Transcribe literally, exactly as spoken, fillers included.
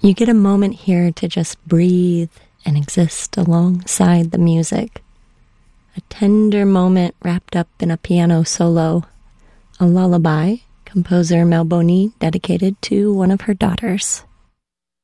You get a moment here to just breathe and exist alongside the music. A tender moment wrapped up in a piano solo, a lullaby composer Mel Boney dedicated to one of her daughters.